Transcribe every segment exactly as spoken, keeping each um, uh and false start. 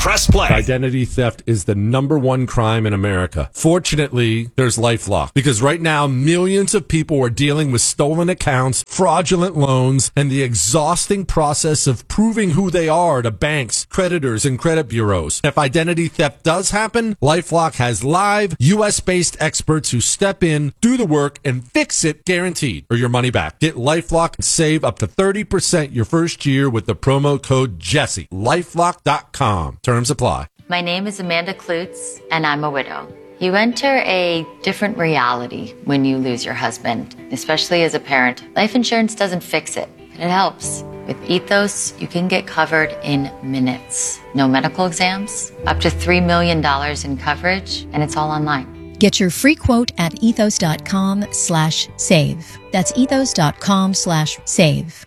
press play. Identity theft is the number one crime in America. Fortunately, there's LifeLock, because right now millions of people are dealing with stolen accounts, fraudulent loans, and the exhausting process of proving who they are to banks, creditors, and credit bureaus. If identity theft does happen, LifeLock has live U S-based experts who step in, do the work, and fix it guaranteed, or your money back. Get LifeLock and save up to thirty percent your first year with the promo code Jesse. LifeLock dot com. Terms apply. My name is Amanda Klutz, and I'm a widow. You enter a different reality when you lose your husband, especially as a parent. Life insurance doesn't fix it, but it helps. With Ethos, you can get covered in minutes. No medical exams, up to three million dollars in coverage, and it's all online. Get your free quote at ethos.com slash save. That's ethos.com slash save.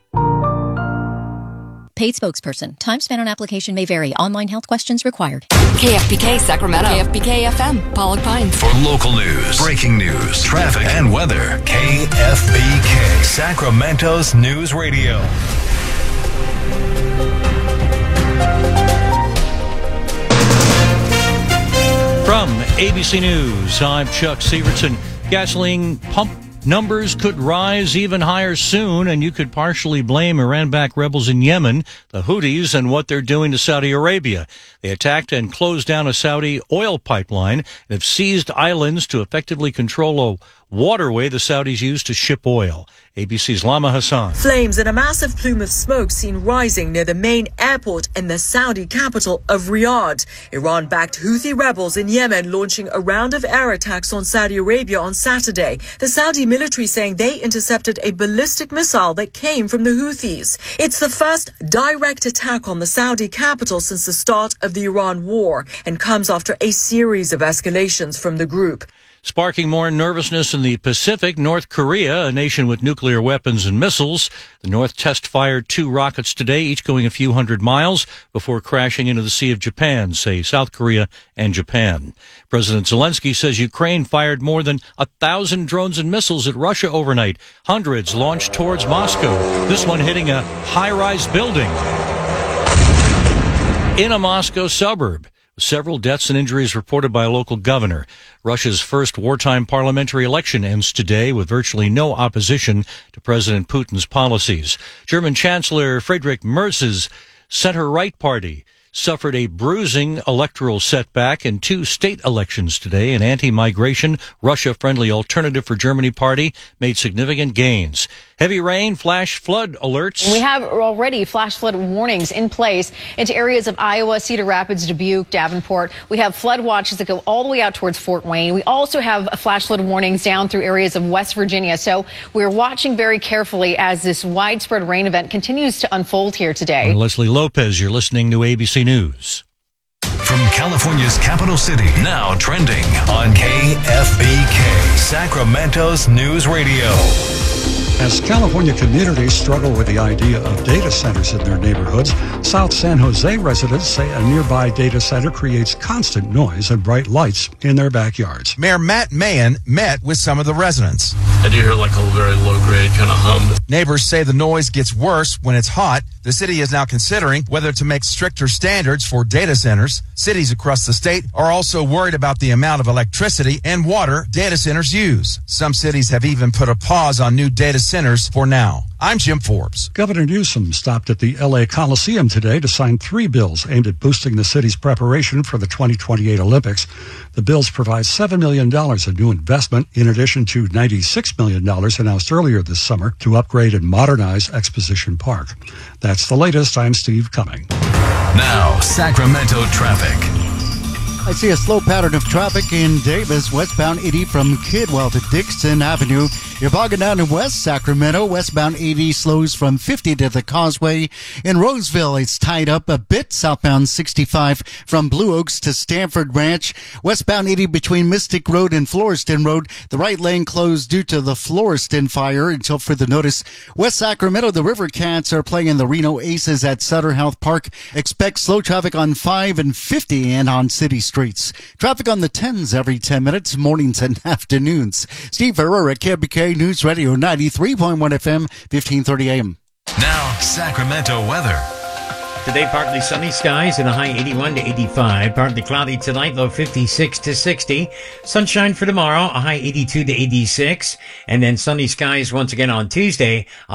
Paid spokesperson. Time spent on application may vary. Online health questions required. K F B K Sacramento. K F B K F M, Pollock Pines. For local news, breaking news, traffic, and weather, K F B K, Sacramento's News Radio. From A B C News, I'm Chuck Severson. Gasoline pump numbers could rise even higher soon, and you could partially blame Iran-backed rebels in Yemen, the Houthis, and what they're doing to Saudi Arabia. They attacked and closed down a Saudi oil pipeline and have seized islands to effectively control a waterway the Saudis use to ship oil. A B C's Lama Hassan. Flames and a massive plume of smoke seen rising near the main airport in the Saudi capital of Riyadh. Iran-backed Houthi rebels in Yemen launching a round of air attacks on Saudi Arabia on Saturday. The Saudi military saying they intercepted a ballistic missile that came from the Houthis. It's the first direct attack on the Saudi capital since the start of the Iran war and comes after a series of escalations from the group. Sparking more nervousness in the Pacific, North Korea, a nation with nuclear weapons and missiles. The North test-fired two rockets today, each going a few hundred miles before crashing into the Sea of Japan, say South Korea and Japan. President Zelensky says Ukraine fired more than a thousand drones and missiles at Russia overnight. Hundreds launched towards Moscow, this one hitting a high-rise building in a Moscow suburb. Several deaths and injuries reported by a local governor. Russia's first wartime parliamentary election ends today with virtually no opposition to President Putin's policies. German Chancellor Friedrich Merz's center-right party suffered a bruising electoral setback in two state elections today. An anti-migration, Russia-friendly Alternative for Germany party made significant gains. Heavy rain, flash flood alerts. We have already flash flood warnings in place into areas of Iowa, Cedar Rapids, Dubuque, Davenport. We have flood watches that go all the way out towards Fort Wayne. We also have flash flood warnings down through areas of West Virginia. So we're watching very carefully as this widespread rain event continues to unfold here today. I'm Leslie Lopez, you're listening to A B C News. From California's capital city, now trending on K F B K, Sacramento's News Radio. As California communities struggle with the idea of data centers in their neighborhoods, South San Jose residents say a nearby data center creates constant noise and bright lights in their backyards. Mayor Matt Mahan met with some of the residents. I do hear like a very low-grade kind of hum. Neighbors say the noise gets worse when it's hot. The city is now considering whether to make stricter standards for data centers. Cities across the state are also worried about the amount of electricity and water data centers use. Some cities have even put a pause on new data centers for now. I'm Jim Forbes. Governor Newsom stopped at the L A Coliseum today to sign three bills aimed at boosting the city's preparation for the twenty twenty-eight Olympics. The bills provide seven million dollars in new investment, in addition to ninety-six million dollars announced earlier this summer to upgrade and modernize Exposition Park. That's the latest. I'm Steve Cumming. Now, Sacramento traffic. I see a slow pattern of traffic in Davis, westbound eighty from Kidwell to Dixon Avenue. You're bogging down in West Sacramento. Westbound eighty slows from fifty to the Causeway. In Roseville, it's tied up a bit. Southbound sixty-five from Blue Oaks to Stanford Ranch. Westbound eighty between Mystic Road and Floreston Road. The right lane closed due to the Floreston fire until further notice. West Sacramento, the River Cats are playing in the Reno Aces at Sutter Health Park. Expect slow traffic on five and fifty and on city streets. Traffic on the tens every ten minutes, mornings and afternoons. Steve Ferrer at K B K News Radio ninety-three point one F M, fifteen thirty A M. Now, Sacramento weather. Today, partly sunny skies and a high eighty-one to eighty-five. Partly cloudy tonight, low fifty-six to sixty. Sunshine for tomorrow, a high eighty-two to eighty-six. And then sunny skies once again on Tuesday.